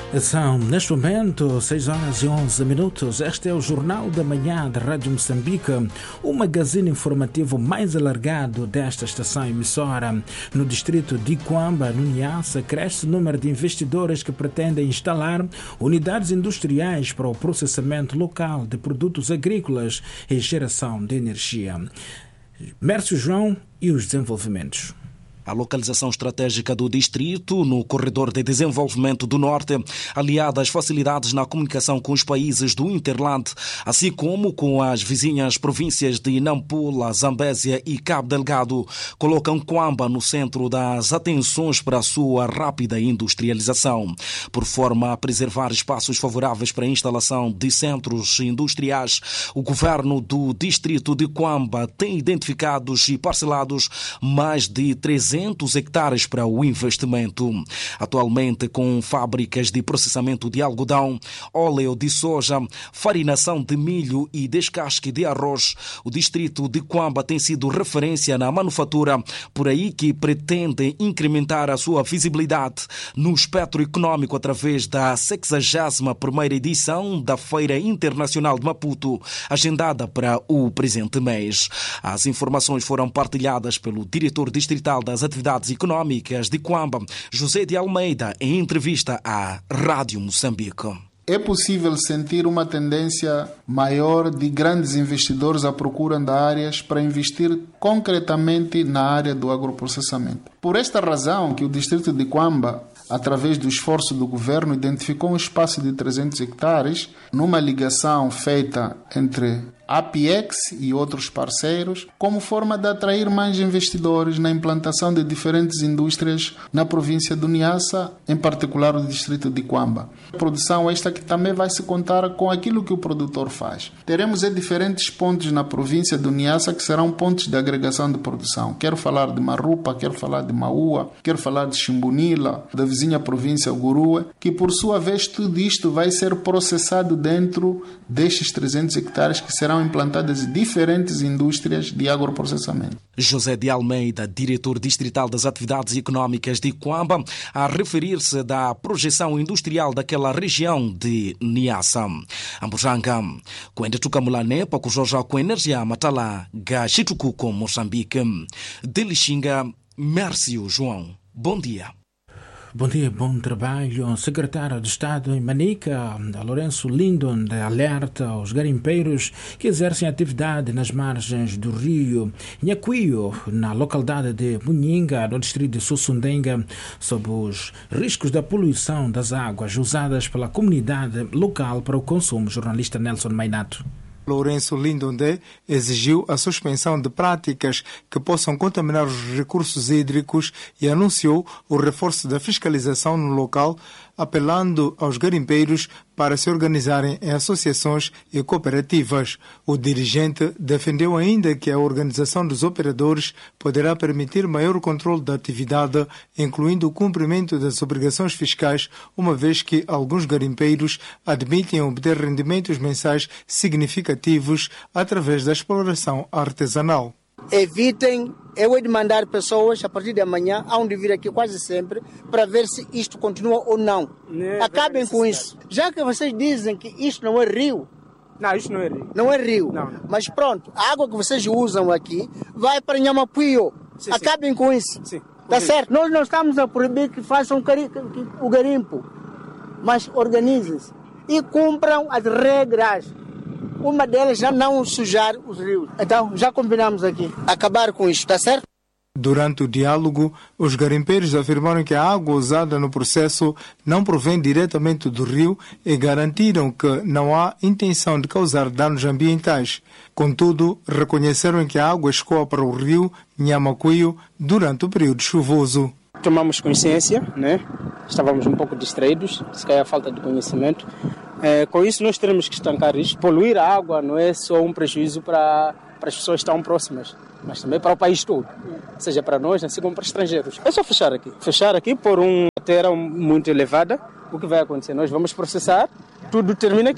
São, neste momento, 6h11. Este é o Jornal da Manhã da Rádio Moçambique, o magazine informativo mais alargado desta estação emissora. No distrito de Iquamba, no Niassa, cresce o número de investidores que pretendem instalar unidades industriais para o processamento local de produtos agrícolas e geração de energia. Mércio João e os desenvolvimentos. A localização estratégica do distrito, no corredor de desenvolvimento do Norte, aliada às facilidades na comunicação com os países do Interland, assim como com as vizinhas províncias de Nampula, Zambésia e Cabo Delgado, colocam Iquamba no centro das atenções para a sua rápida industrialização. Por forma a preservar espaços favoráveis para a instalação de centros industriais, o governo do distrito de Iquamba tem identificados e parcelados mais de 300 hectares para o investimento. Atualmente, com fábricas de processamento de algodão, óleo de soja, farinação de milho e descasque de arroz, o distrito de Iquamba tem sido referência na manufatura, por aí que pretende incrementar a sua visibilidade no espectro econômico através da 61ª edição da Feira Internacional de Maputo, agendada para o presente mês. As informações foram partilhadas pelo diretor distrital das atividades económicas de Iquamba, José de Almeida, em entrevista à Rádio Moçambique. É possível sentir uma tendência maior de grandes investidores à procura de áreas para investir concretamente na área do agroprocessamento. Por esta razão que o distrito de Iquamba, através do esforço do governo, identificou um espaço de 300 hectares numa ligação feita entre a APEX e outros parceiros, como forma de atrair mais investidores na implantação de diferentes indústrias na província do Niassa, em particular o distrito de Iquamba. A produção esta que também vai se contar com aquilo que o produtor faz. Teremos diferentes pontos na província do Niassa que serão pontos de agregação de produção. Quero falar de Marupa, quero falar de Maua, quero falar de Chimbunila, da vizinha província Gurua, que por sua vez tudo isto vai ser processado dentro destes 300 hectares que serão implantadas diferentes indústrias de agroprocessamento. José de Almeida, diretor distrital das atividades económicas de Iquamba, a referir-se da projeção industrial daquela região de Niassa. Ambujanga, Kwende Tukamulane, Pakujoja com energia matala, Gachituku com Moçambique. De Lixinga, Mércio João. Bom dia. Bom dia, bom trabalho. Secretário de Estado em Manica, Lourenço Lindon, alerta aos garimpeiros que exercem atividade nas margens do rio Nhacuio, na localidade de Munhinga, no distrito de Sussundenga, sobre os riscos da poluição das águas usadas pela comunidade local para o consumo. Jornalista Nelson Mainato. Lourenço Lindonde exigiu a suspensão de práticas que possam contaminar os recursos hídricos e anunciou o reforço da fiscalização no local, apelando aos garimpeiros para se organizarem em associações e cooperativas. O dirigente defendeu ainda que a organização dos operadores poderá permitir maior controle da atividade, incluindo o cumprimento das obrigações fiscais, uma vez que alguns garimpeiros admitem obter rendimentos mensais significativos através da exploração artesanal. Evitem, eu hei de mandar pessoas a partir de amanhã, hão de vir aqui quase sempre, para ver se isto continua ou não. Acabem com isso. Já que vocês dizem que isto não é rio. Não, isto não é rio. Não é rio. Não. Mas pronto, a água que vocês usam aqui vai para Nhamapuio. Sim, acabem com isso. Sim. Está certo? Nós não estamos a proibir que façam o garimpo, mas organizem-se e cumpram as regras. Uma delas já não sujar os rios. Então, já combinamos aqui. Acabar com isto, está certo? Durante o diálogo, os garimpeiros afirmaram que a água usada no processo não provém diretamente do rio e garantiram que não há intenção de causar danos ambientais. Contudo, reconheceram que a água escoa para o rio Nhamacuio durante o período chuvoso. Tomamos consciência, né? Estávamos um pouco distraídos, se calhar falta de conhecimento. Com isso, nós teremos que estancar isto. Poluir a água não é só um prejuízo para as pessoas que estão próximas, mas também para o país todo, seja para nós, assim como para estrangeiros. É só fechar aqui por uma terra muito elevada. O que vai acontecer? Nós vamos processar, tudo termina aqui.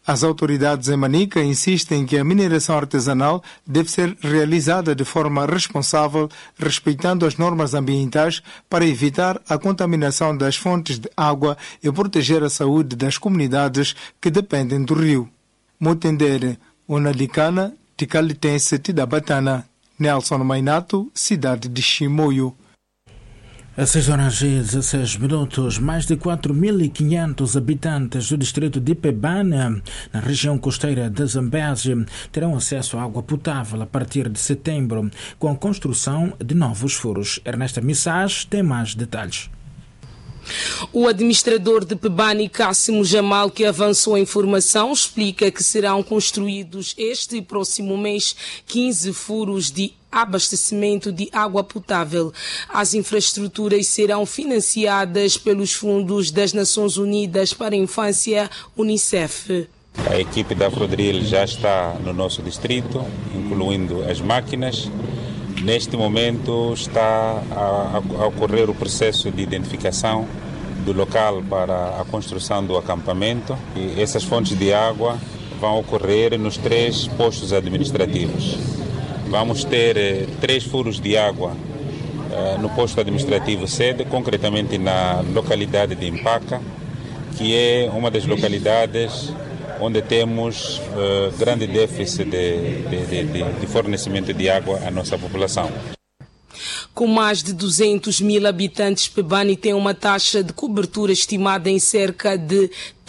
As autoridades em Manica insistem que a mineração artesanal deve ser realizada de forma responsável, respeitando as normas ambientais para evitar a contaminação das fontes de água e proteger a saúde das comunidades que dependem do rio. Motendere, Onalicana, Ticalitense, Tidabatana. Nelson Mainato, cidade de Chimoio. A 6h16, mais de 4.500 habitantes do distrito de Pebana, na região costeira da Zambésia, terão acesso à água potável a partir de setembro, com a construção de novos furos. Ernesta Missage tem mais detalhes. O administrador de Pebani, Cássimo Jamal, que avançou a informação, explica que serão construídos este e próximo mês 15 furos de abastecimento de água potável. As infraestruturas serão financiadas pelos fundos das Nações Unidas para a Infância, UNICEF. A equipe da Afrodril já está no nosso distrito, incluindo as máquinas. Neste momento está a ocorrer o processo de identificação do local para a construção do acampamento. E essas fontes de água vão ocorrer nos 3 postos administrativos. Vamos ter 3 furos de água no posto administrativo sede, concretamente na localidade de Impaca, que é uma das localidades onde temos grande déficit de fornecimento de água à nossa população. Com mais de 200 mil habitantes, Pebani tem uma taxa de cobertura estimada em cerca de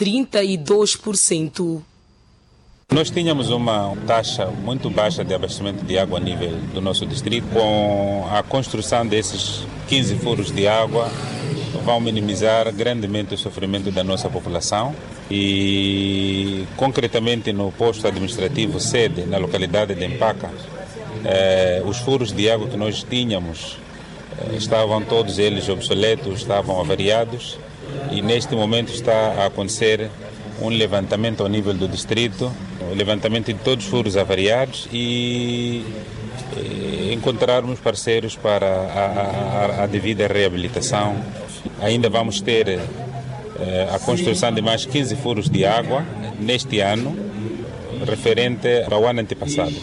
32%. Nós tínhamos uma taxa muito baixa de abastecimento de água a nível do nosso distrito. Com a construção desses 15 furos de água, vão minimizar grandemente o sofrimento da nossa população e, concretamente, no posto administrativo sede, na localidade de Empaca, os furos de água que nós tínhamos estavam todos eles obsoletos, estavam avariados e, neste momento, está a acontecer um levantamento ao nível do distrito, o levantamento de todos os furos avariados e encontrarmos parceiros para a devida reabilitação. Ainda vamos ter a construção de mais 15 furos de água neste ano, referente ao ano antepassado.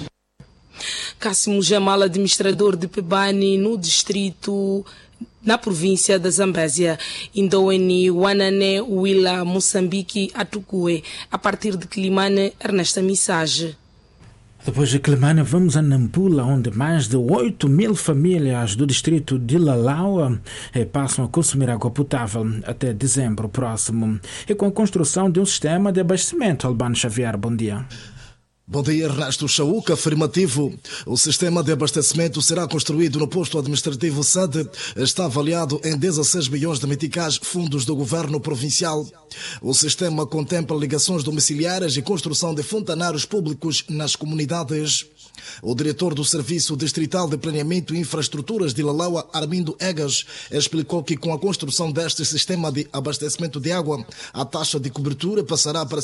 Cássimo Jamal, administrador de Pebani no distrito, na província da Zambésia. Indoeni, Wanane, Willa, Moçambique, Atukue. A partir de Climane, Ernesta Missage. Depois de Climane, vamos a Nampula, onde mais de 8.000 famílias do distrito de Lalaua passam a consumir água potável até dezembro próximo. E com a construção de um sistema de abastecimento. Albano Xavier, bom dia. Bom dia, Ernesto Chauca. Afirmativo. O sistema de abastecimento será construído no posto administrativo sede. Está avaliado em 16 milhões de meticais, fundos do governo provincial. O sistema contempla ligações domiciliárias e construção de fontanários públicos nas comunidades. O diretor do Serviço Distrital de Planeamento e Infraestruturas de Lalaua, Armindo Egas, explicou que com a construção deste sistema de abastecimento de água, a taxa de cobertura passará para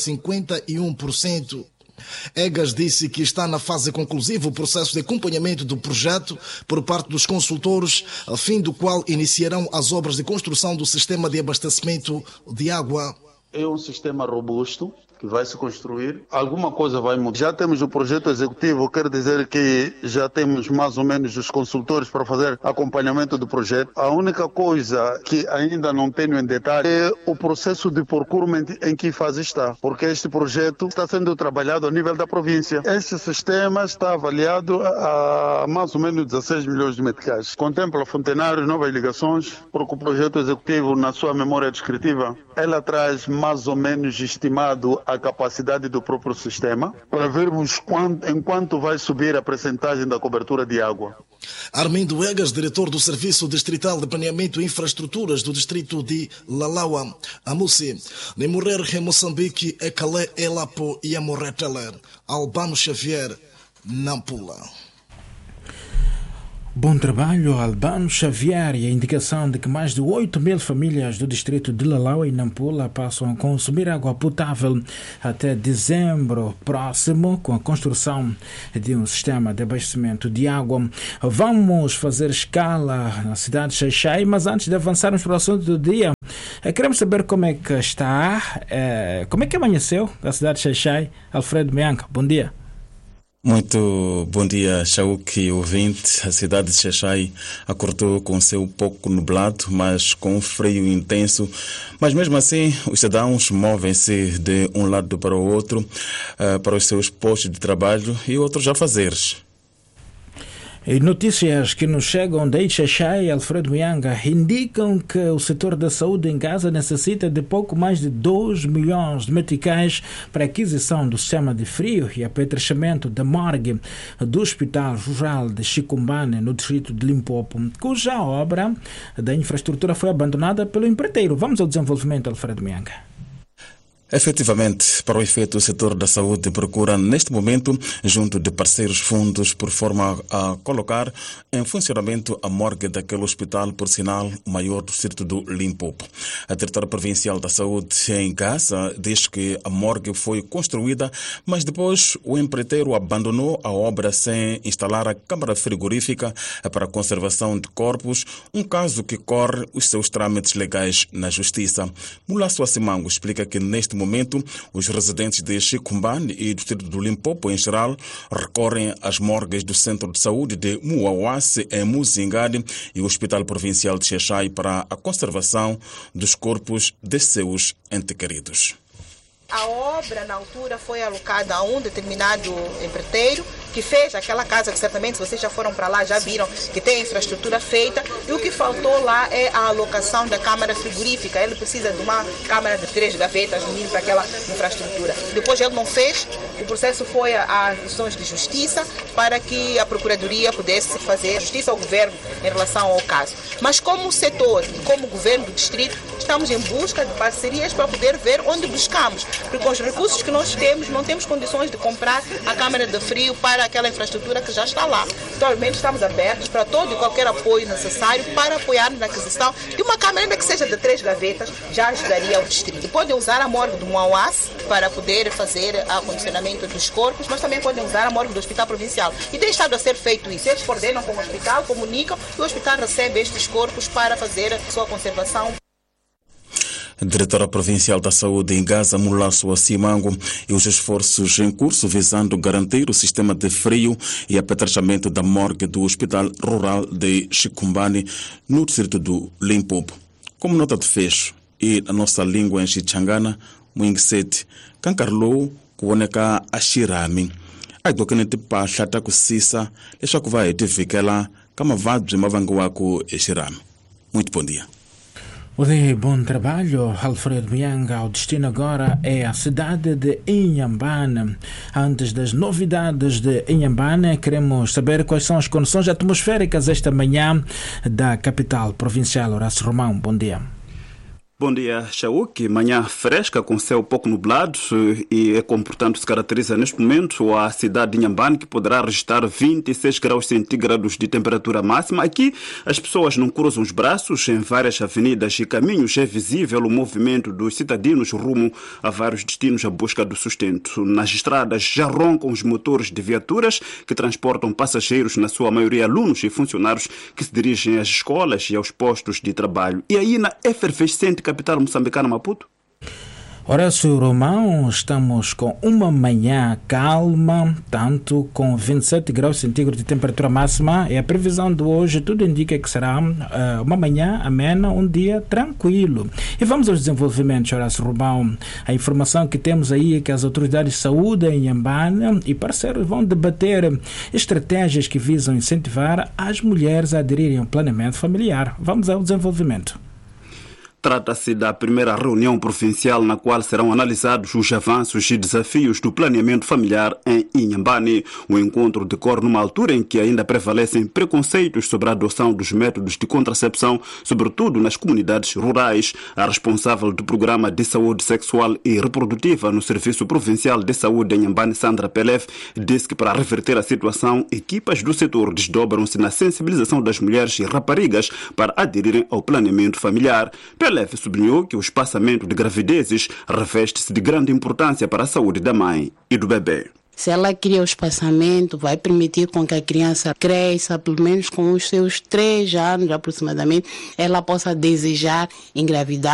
51%. Egas disse que está na fase conclusiva o processo de acompanhamento do projeto por parte dos consultores, a fim do qual iniciarão as obras de construção do sistema de abastecimento de água. É um sistema robusto que vai se construir. Alguma coisa vai mudar. Já temos o projeto executivo, quer dizer que já temos mais ou menos os consultores para fazer acompanhamento do projeto. A única coisa que ainda não tenho em detalhe é o processo de procurement em que fase está, porque este projeto está sendo trabalhado a nível da província. Este sistema está avaliado a mais ou menos 16 milhões de meticais. Contempla fontenários, novas ligações, porque o projeto executivo, na sua memória descritiva, ela traz mais ou menos estimado a capacidade do próprio sistema, para vermos enquanto vai subir a percentagem da cobertura de água. Armindo Egas, diretor do Serviço Distrital de Planeamento e Infraestruturas do distrito de Lalaua, Amusi, Nimurrer, Moçambique, Ecalé, Elapo e Amorretele, Albano Xavier, Nampula. Bom trabalho, Albano Xavier, e a indicação de que mais de 8.000 famílias do distrito de Lalaua e Nampula passam a consumir água potável até dezembro próximo, com a construção de um sistema de abastecimento de água. Vamos fazer escala na cidade de Xai-Xai, mas antes de avançarmos para o assunto do dia, Queremos saber como é que está, como é que amanheceu a cidade de Xai-Xai. Alfredo Mianga, bom dia. Muito bom dia, Chauk e ouvinte. A cidade de Xai-Xai acordou com o céu pouco nublado, mas com um frio intenso. Mas mesmo assim, os cidadãos movem-se de um lado para o outro, para os seus postos de trabalho e outros afazeres. E notícias que nos chegam de Xai-Xai, Alfredo Mianga, indicam que o setor da saúde em Gaza necessita de pouco mais de 2 milhões de meticais para a aquisição do sistema de frio e apetrechamento da morgue do Hospital Rural de Chicumbane, no distrito de Limpopo, cuja obra da infraestrutura foi abandonada pelo empreiteiro. Vamos ao desenvolvimento, Alfredo Mianga. Efetivamente, para o efeito, o setor da saúde procura, neste momento, junto de parceiros fundos, por forma a colocar em funcionamento a morgue daquele hospital, por sinal, o maior do distrito do Limpopo. A diretora provincial da saúde em Gaza diz que a morgue foi construída, mas depois o empreiteiro abandonou a obra sem instalar a câmara frigorífica para a conservação de corpos, um caso que corre os seus trâmites legais na justiça. Mulasso Assimango explica que, neste momento, os residentes de Chicumbane e do distrito do Limpopo, em geral, recorrem às morgues do Centro de Saúde de Muauasse, em Muzingade, e o Hospital Provincial de Xai-Xai para a conservação dos corpos de seus entes queridos. A obra, na altura, foi alocada a um determinado empreiteiro que fez aquela casa, que certamente, se vocês já foram para lá, já viram que tem a infraestrutura feita, e o que faltou lá é a alocação da câmara frigorífica. Ele precisa de uma câmara de 3 gavetas para aquela infraestrutura. Depois ele não fez, o processo foi às instituições de justiça para que a Procuradoria pudesse fazer justiça ao governo em relação ao caso. Mas como setor e como governo do distrito, estamos em busca de parcerias para poder ver onde buscamos. Porque com os recursos que nós temos, não temos condições de comprar a câmara de frio para aquela infraestrutura que já está lá. Então, realmente, estamos abertos para todo e qualquer apoio necessário para apoiar na aquisição de uma câmara, ainda que seja de 3 gavetas, já ajudaria ao distrito. E podem usar a morgue do Muauasse para poder fazer o acondicionamento dos corpos, mas também podem usar a morgue do Hospital Provincial. E tem estado a ser feito isso. Eles coordenam com o hospital, comunicam, e o hospital recebe estes corpos para fazer a sua conservação. Diretora Provincial da Saúde em Gaza, Mulasso Assimango, e os esforços em curso visando garantir o sistema de frio e apetrechamento da morgue do Hospital Rural de Chicumbane, no distrito do Limpopo. Como nota de fecho, e na nossa língua em Xichangana, Muingset, Kankarlou, Kuoneka Ashirami. Ai do que nete pa chata ku sisa, deixa que vai te ficar kama vadze mavango wako Ashirami. Muito bom dia. Bom trabalho, Alfredo Mianga. O destino agora é a cidade de Inhambane. Antes das novidades de Inhambane, queremos saber quais são as condições atmosféricas esta manhã da capital provincial. Horácio Romão, bom dia. Bom dia, Chauk. Manhã fresca com céu pouco nublado e, portanto, se caracteriza neste momento a cidade de Inhambane, que poderá registrar 26 graus centígrados de temperatura máxima. Aqui as pessoas não cruzam os braços. Em várias avenidas e caminhos é visível o movimento dos cidadãos rumo a vários destinos à busca do sustento. Nas estradas já roncam os motores de viaturas que transportam passageiros, na sua maioria alunos e funcionários que se dirigem às escolas e aos postos de trabalho. E aí na efervescente capital moçambicana, Maputo? Horácio Romão, estamos com uma manhã calma, tanto com 27 graus centígrados de temperatura máxima, e a previsão de hoje tudo indica que será uma manhã amena, um dia tranquilo. E vamos aos desenvolvimentos, Horácio Romão. A informação que temos aí é que as autoridades de saúde em Inhambane e parceiros vão debater estratégias que visam incentivar as mulheres a aderirem ao planeamento familiar. Vamos ao desenvolvimento. Trata-se da primeira reunião provincial na qual serão analisados os avanços e desafios do planeamento familiar em Inhambane. O encontro decorre numa altura em que ainda prevalecem preconceitos sobre a adoção dos métodos de contracepção, sobretudo nas comunidades rurais. A responsável do Programa de Saúde Sexual e Reprodutiva no Serviço Provincial de Saúde em Inhambane, Sandra Pelev, disse que para reverter a situação, equipas do setor desdobram-se na sensibilização das mulheres e raparigas para aderirem ao planeamento familiar. Pelev sublinhou que o espaçamento de gravidezes reveste-se de grande importância para a saúde da mãe e do bebê. Se ela cria o espaçamento, vai permitir com que a criança cresça, pelo menos com os seus 3 anos aproximadamente, ela possa desejar engravidar.